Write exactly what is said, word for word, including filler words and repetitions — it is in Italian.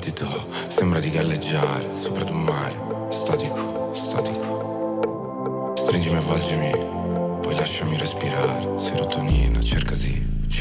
battito sembra di galleggiare sopra ad un mare. Statico, statico. Stringimi, avvolgimi, poi lasciami respirare. Serotonina, cercasi